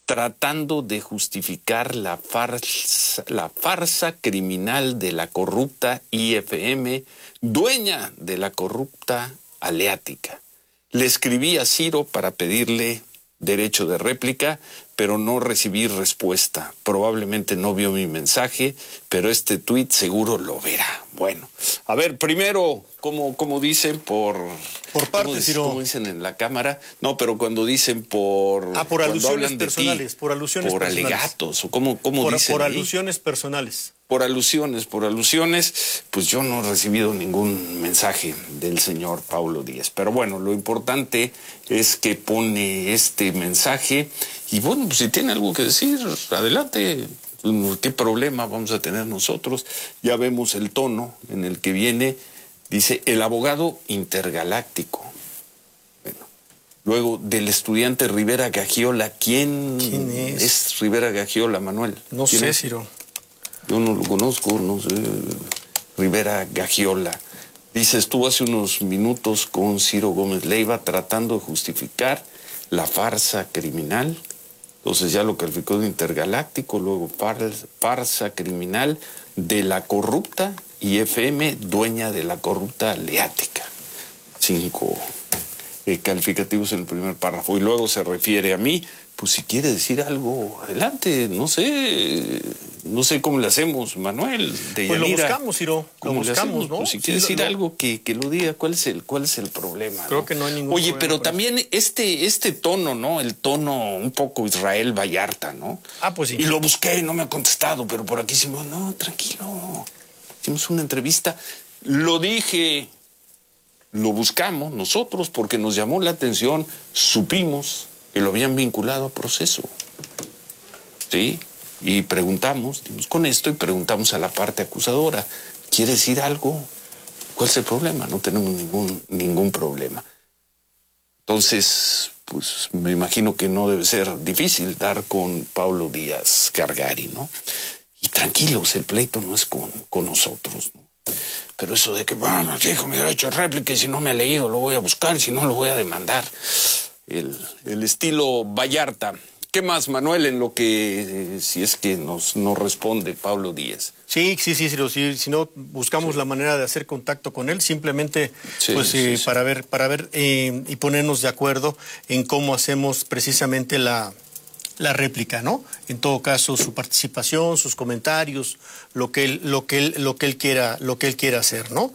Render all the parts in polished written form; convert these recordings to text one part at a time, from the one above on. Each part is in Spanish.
tratando de justificar la farsa criminal de la corrupta IFM, dueña de la corrupta Aleática. Le escribí a Ciro para pedirle derecho de réplica, pero no recibí respuesta. Probablemente no vio mi mensaje, pero este tuit seguro lo verá. Bueno, a ver, primero, ¿cómo dicen? Por partes, Ciro. ¿Cómo dicen en la cámara? No, pero cuando dicen por... por alusiones personales, por alusiones por personales. Alegatos, o ¿cómo dicen Por ahí? alusiones personales. Por alusiones, pues yo no he recibido ningún mensaje del señor Paulo Díaz. Pero bueno, lo importante es que pone este mensaje y bueno, pues si tiene algo que decir, adelante. ¿Qué problema vamos a tener nosotros? Ya vemos el tono en el que viene. Dice, el abogado intergaláctico. Bueno, luego del estudiante Rivera Gagiola. ¿Quién es Rivera Gagiola, Manuel? No sé, Ciro. Yo no lo conozco, no sé. Rivera Gagiola. Dice, estuvo hace unos minutos con Ciro Gómez Leiva tratando de justificar la farsa criminal. Entonces ya lo calificó de intergaláctico, luego farsa criminal de la corrupta IFM, dueña de la corrupta Aleática. 5 calificativos en el primer párrafo. Y luego se refiere a mí. Pues si quiere decir algo, adelante, no sé cómo le hacemos, Manuel, de Pues Yanira. lo buscamos, Ciro, lo buscamos, ¿no? Pues si quiere decir algo, que lo diga, ¿cuál es el problema? Creo que no hay ningún Oye, problema. pero también este tono, ¿no? El tono un poco Israel Vallarta, ¿no? Pues sí. Y lo busqué y no me ha contestado, pero por aquí hicimos, no, tranquilo, hicimos una entrevista, lo dije, lo buscamos nosotros porque nos llamó la atención, supimos que lo habían vinculado a proceso. ¿Sí? Y preguntamos, dimos con esto y preguntamos a la parte acusadora, ¿quiere decir algo? ¿Cuál es el problema? No tenemos ningún problema. Entonces, pues me imagino que no debe ser difícil dar con Paulo Díaz Gargari, ¿no? Y tranquilos, el pleito no es con nosotros, ¿no? Pero eso de que, bueno, dijo mi derecho de réplica y si no me ha leído lo voy a buscar y si no lo voy a demandar. El estilo Vallarta. ¿Qué más, Manuel, en lo que, si es que nos responde Paulo Díaz? Sí, si no buscamos la manera de hacer contacto con él, simplemente para ver y ponernos de acuerdo en cómo hacemos precisamente la réplica, ¿no? En todo caso, su participación, sus comentarios, lo que él quiera hacer, ¿no?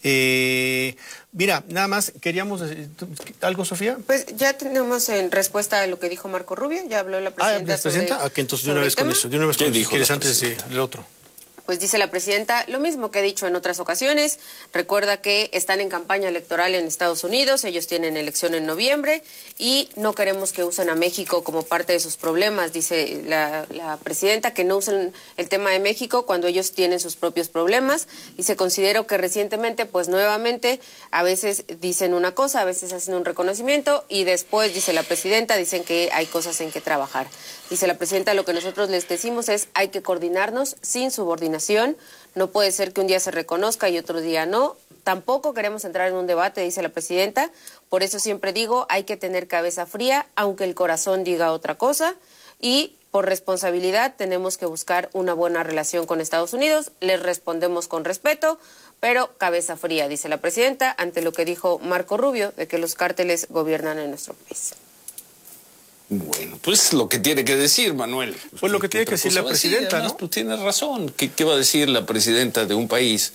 Mira, nada más queríamos decir algo, Sofía. Pues ya tenemos en respuesta a lo que dijo Marco Rubio, ya habló la presidenta. Entonces de una vez con eso, ¿Qué dijo? ¿Quieres antes del otro? Pues dice la presidenta lo mismo que ha dicho en otras ocasiones. Recuerda que están en campaña electoral en Estados Unidos, ellos tienen elección en noviembre y no queremos que usen a México como parte de sus problemas. Dice la presidenta que no usen el tema de México cuando ellos tienen sus propios problemas. Y se consideró que recientemente, pues nuevamente, a veces dicen una cosa, a veces hacen un reconocimiento y después, dice la presidenta, dicen que hay cosas en que trabajar. Dice la presidenta, lo que nosotros les decimos es hay que coordinarnos sin subordinación. No puede ser que un día se reconozca y otro día no. Tampoco queremos entrar en un debate, dice la presidenta. Por eso siempre digo, hay que tener cabeza fría, aunque el corazón diga otra cosa. Y por responsabilidad tenemos que buscar una buena relación con Estados Unidos. Les respondemos con respeto, pero cabeza fría, dice la presidenta, ante lo que dijo Marco Rubio, de que los cárteles gobiernan en nuestro país. Bueno, pues lo que tiene que decir, Manuel. Pues lo que tiene que decir la presidenta, además, ¿no? Pues tienes razón. ¿Qué va a decir la presidenta de un país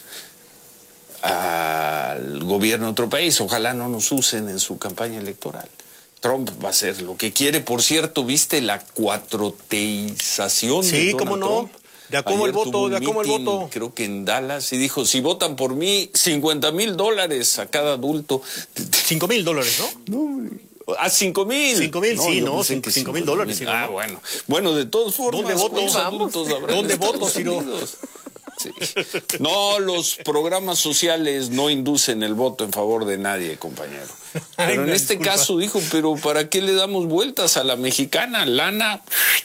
al gobierno de otro país? Ojalá no nos usen en su campaña electoral. Trump va a hacer lo que quiere. Por cierto, ¿viste la cuatroteización de Donald Trump? Ya como el voto. Creo que en Dallas, y dijo, si votan por mí, $50,000 a cada adulto. $5,000, ¿no? ¿A 5,000? 5,000, sí, ¿no? $5,000. Ah, bueno, de todas formas. ¿Dónde voto, Ciro? Sí. No, los programas sociales no inducen el voto en favor de nadie, compañero. Pero en este caso dijo, pero ¿para qué le damos vueltas a la mexicana? Lana.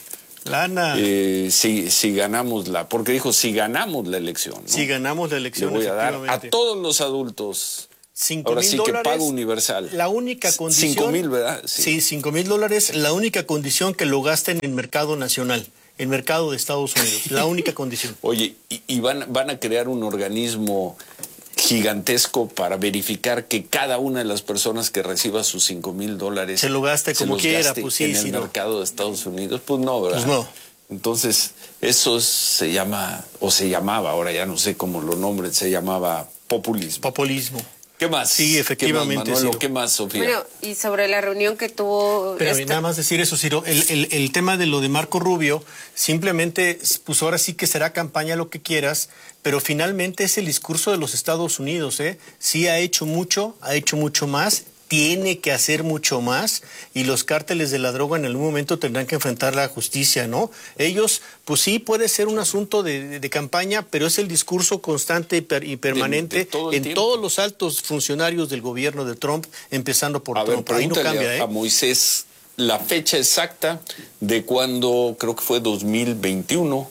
Si ganamos porque dijo, si ganamos la elección, ¿no? Si ganamos la elección, le voy a dar a todos los adultos Ahora sí que pago universal. La única condición... 5,000, ¿verdad? Sí, $5,000, la única condición que lo gasten en el mercado nacional, el mercado de Estados Unidos, la única condición. Oye, y van a crear un organismo gigantesco para verificar que cada una de las personas que reciba sus $5,000 se lo gaste como quiera, pues sí, en el mercado de Estados Unidos, pues no, ¿verdad? Pues no. Entonces, eso se llama, o se llamaba, ahora ya no sé cómo lo nombren, se llamaba populismo. Populismo. ¿Qué más? Sí, efectivamente. ¿Qué más, Manuel? ¿Qué más, Sofía? Bueno, y sobre la reunión que tuvo... Pero nada más decir eso, Ciro, el tema de lo de Marco Rubio, simplemente, pues ahora sí que será campaña lo que quieras, pero finalmente es el discurso de los Estados Unidos, ¿eh? Sí ha hecho mucho más, tiene que hacer mucho más, y los cárteles de la droga en algún momento tendrán que enfrentar la justicia, ¿no? Ellos, pues sí, puede ser un asunto de campaña, pero es el discurso constante y permanente en todos los altos funcionarios del gobierno de Trump, empezando por Trump. Ahí no cambia, ¿eh? A Moisés la fecha exacta de cuando, creo que fue 2021,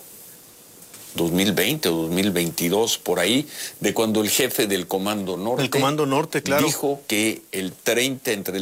2020 o 2022, por ahí, de cuando el jefe del Comando Norte... El Comando Norte, claro. Dijo que entre el 30 y el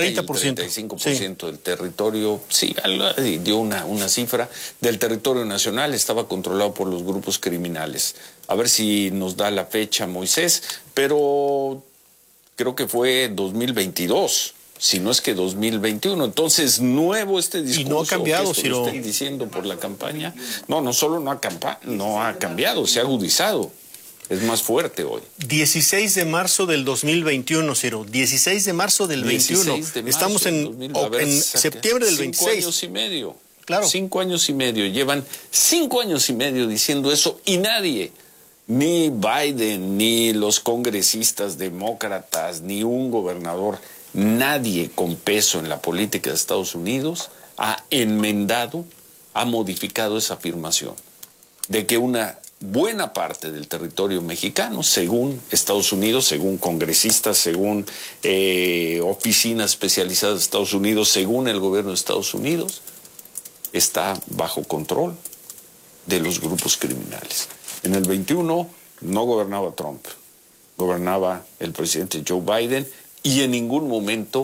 35% del territorio, sí, dio una cifra, del territorio nacional estaba controlado por los grupos criminales. A ver si nos da la fecha, Moisés, pero creo que fue 2022. Si no es que 2021, entonces nuevo este discurso. Y no ha cambiado, si lo están diciendo por la campaña. No solo no ha cambiado, se ha agudizado. Es más fuerte hoy. 16 de marzo del 2021, Ciro. 16 de marzo del 21. Estamos en septiembre del 26. 5 años y medio. Claro. 5 años y medio. Llevan 5 años y medio diciendo eso y nadie, ni Biden, ni los congresistas demócratas, ni un gobernador, nadie con peso en la política de Estados Unidos ha enmendado, ha modificado esa afirmación de que una buena parte del territorio mexicano, según Estados Unidos, según congresistas, según oficinas especializadas de Estados Unidos, según el gobierno de Estados Unidos, está bajo control de los grupos criminales. En el 21 no gobernaba Trump, gobernaba el presidente Joe Biden, y en ningún momento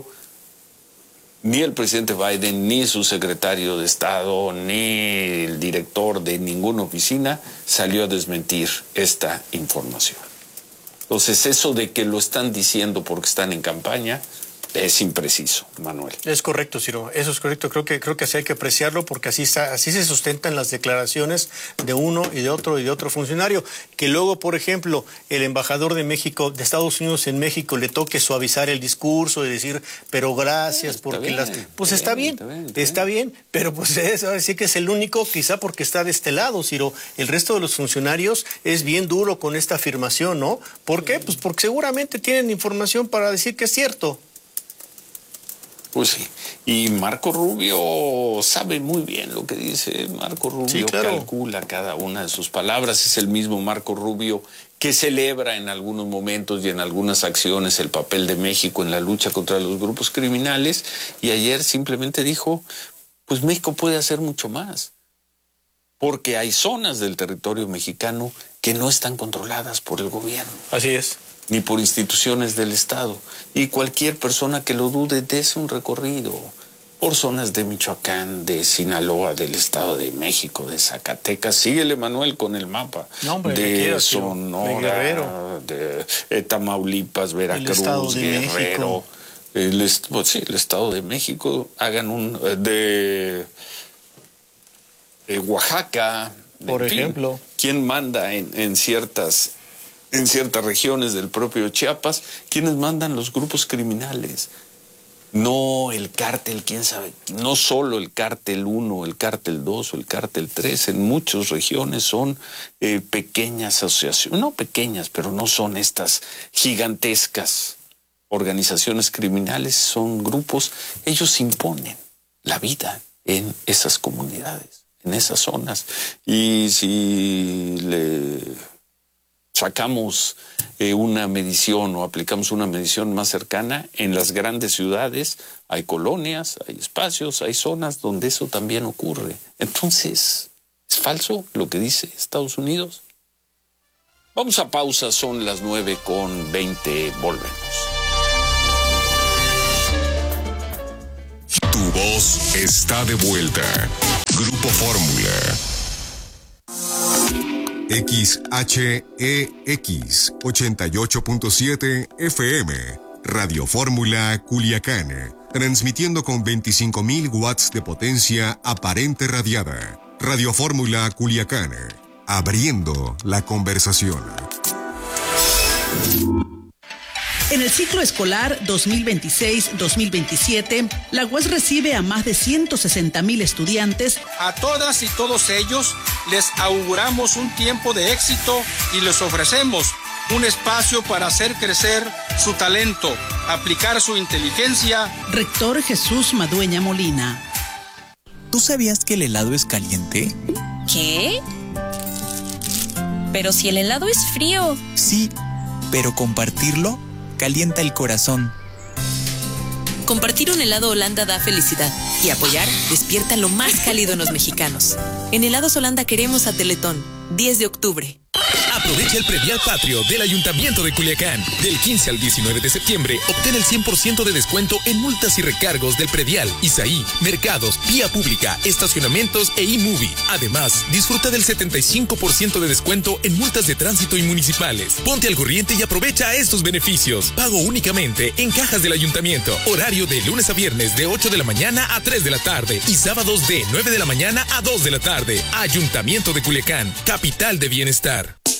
ni el presidente Biden, ni su secretario de Estado, ni el director de ninguna oficina salió a desmentir esta información. Entonces, eso de que lo están diciendo porque están en campaña es impreciso, Manuel. Es correcto, Ciro, eso es correcto. Creo que así hay que apreciarlo porque así se sustentan las declaraciones de uno y de otro funcionario. Que luego, por ejemplo, el embajador de México, de Estados Unidos en México, le toque suavizar el discurso y decir, pero gracias, porque está bien, pero pues ahora sí que es el único, quizá porque está de este lado, Ciro. El resto de los funcionarios es bien duro con esta afirmación, ¿no? ¿Por qué? Pues porque seguramente tienen información para decir que es cierto. Pues sí, y Marco Rubio sabe muy bien lo que dice. Marco Rubio sí, claro. Calcula cada una de sus palabras. Es el mismo Marco Rubio que celebra en algunos momentos y en algunas acciones el papel de México en la lucha contra los grupos criminales. Y ayer simplemente dijo, pues México puede hacer mucho más, porque hay zonas del territorio mexicano que no están controladas por el gobierno. Así es. Ni por instituciones del Estado. Y cualquier persona que lo dude, dése un recorrido por zonas de Michoacán, de Sinaloa, del Estado de México, de Zacatecas. Síguele, Manuel, con el mapa. No, hombre, de Sonora, de Tamaulipas, Veracruz, Guerrero. El Estado de México. Hagan de Oaxaca. Por ejemplo. ¿Quién manda en ciertas regiones del propio Chiapas? ¿Quiénes mandan? Los grupos criminales. No el cártel, quién sabe. No solo el cártel 1, el cártel 2 o el cártel 3. En muchas regiones son pequeñas asociaciones. No pequeñas, pero no son estas gigantescas organizaciones criminales. Son grupos. Ellos imponen la vida en esas comunidades, en esas zonas. Y si le sacamos una medición o aplicamos una medición más cercana, en las grandes ciudades hay colonias, hay espacios, hay zonas donde eso también ocurre. Entonces, ¿es falso lo que dice Estados Unidos? Vamos a pausa, son las 9:20, volvemos. Tu voz está de vuelta. Grupo Fórmula. XHEX 88.7 FM. Radio Fórmula Culiacán. Transmitiendo con 25,000 watts de potencia aparente radiada. Radio Fórmula Culiacán. Abriendo la conversación. En el ciclo escolar 2026-2027, la UAS recibe a más de 160,000 estudiantes. A todas y todos ellos les auguramos un tiempo de éxito y les ofrecemos un espacio para hacer crecer su talento, aplicar su inteligencia. Rector Jesús Madueña Molina. ¿Tú sabías que el helado es caliente? ¿Qué? Pero si el helado es frío. Sí, pero compartirlo calienta el corazón. Compartir un helado Holanda da felicidad y apoyar despierta lo más cálido en los mexicanos. En Helados Holanda queremos a Teletón, 10 de octubre. Aprovecha el predial patrio del Ayuntamiento de Culiacán. Del 15 al 19 de septiembre, obtén el 100% de descuento en multas y recargos del predial, ISAI, mercados, vía pública, estacionamientos e eMovie. Además, disfruta del 75% de descuento en multas de tránsito y municipales. Ponte al corriente y aprovecha estos beneficios. Pago únicamente en cajas del Ayuntamiento. Horario de lunes a viernes de 8 de la mañana a 3 de la tarde y sábados de 9 de la mañana a 2 de la tarde. Ayuntamiento de Culiacán, capital de bienestar.